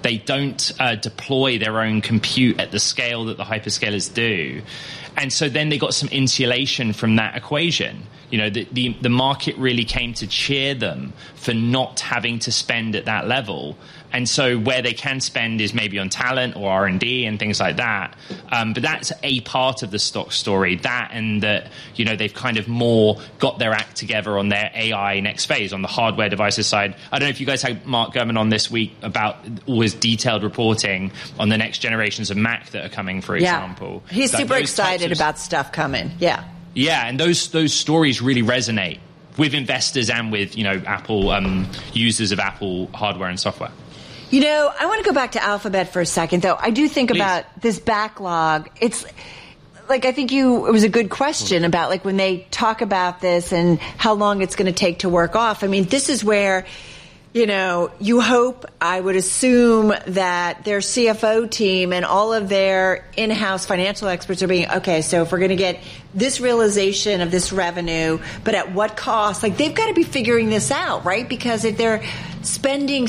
They don't deploy their own compute at the scale that the hyperscalers do. And so then they got some insulation from that equation. You know, the market really came to cheer them for not having to spend at that level. And so where they can spend is maybe on talent or R&D and things like that. But that's a part of the stock story. That and that, you know, they've kind of more got their act together on their AI next phase on the hardware devices side. I don't know if you guys had Mark Gurman on this week about all his detailed reporting on the next generations of Mac that are coming, for example. He's super excited about stuff coming. Yeah. Yeah, and those stories really resonate with investors and with, you know, Apple users of Apple hardware and software. You know, I want to go back to Alphabet for a second, though. I do think about this backlog. It's like, I think it was a good question about like when they talk about this and how long it's going to take to work off. I mean, this is where, you know, you hope, I would assume, that their CFO team and all of their in-house financial experts are being, okay, so if we're going to get this realization of this revenue, but at what cost? Like, they've got to be figuring this out, right? Because if they're spending,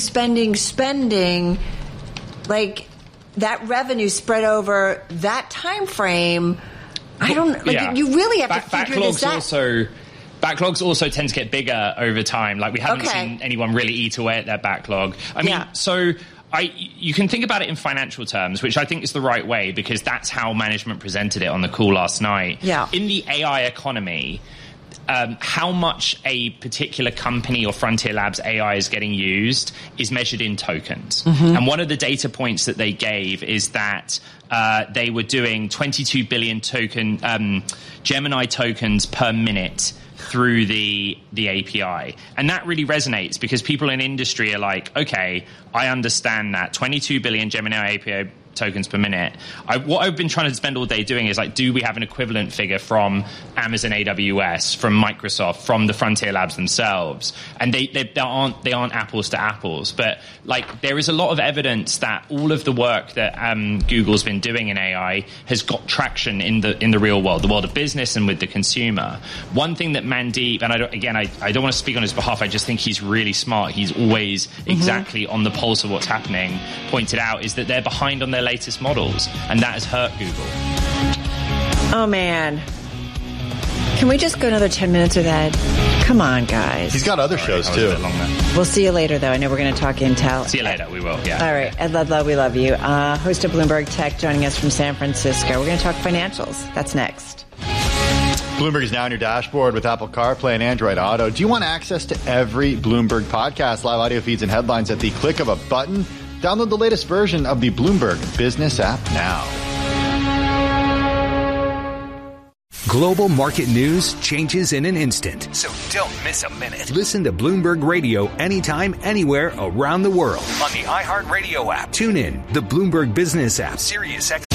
like, that revenue spread over that time frame, I don't, like, you really have to figure this out. Backlogs also tend to get bigger over time. Like, we haven't seen anyone really eat away at their backlog. I mean, so you can think about it in financial terms, which I think is the right way, because that's how management presented it on the call last night. Yeah. In the AI economy, how much a particular company or Frontier Labs AI is getting used is measured in tokens. Mm-hmm. And one of the data points that they gave is that they were doing 22 billion Gemini tokens per minute through the API. And that really resonates because people in industry are like, okay, I understand that 22 billion Gemini API tokens per minute. What I've been trying to spend all day doing is like, do we have an equivalent figure from Amazon AWS, from Microsoft, from the Frontier Labs themselves? And they aren't apples to apples, but like there is a lot of evidence that all of the work that Google's been doing in AI has got traction in the real world, the world of business and with the consumer. One thing that Mandeep, and I don't want to speak on his behalf, I just think he's really smart. He's always exactly on the pulse of what's happening, pointed out, is that they're behind on their latest models, and that has hurt Google. Oh, man. Can we just go another 10 minutes with Ed? Come on, guys. He's got other shows, too. We'll see you later, though. I know we're going to talk Intel. See you later. We will, yeah. All right. Ed Ludlow, we love you. Host of Bloomberg Tech, joining us from San Francisco. We're going to talk financials. That's next. Bloomberg is now on your dashboard with Apple CarPlay and Android Auto. Do you want access to every Bloomberg podcast, live audio feeds, and headlines at the click of a button? Download the latest version of the Bloomberg Business app now. Global market news changes in an instant. So don't miss a minute. Listen to Bloomberg Radio anytime, anywhere around the world. On the iHeartRadio app. Tune in, the Bloomberg Business app. Sirius XM.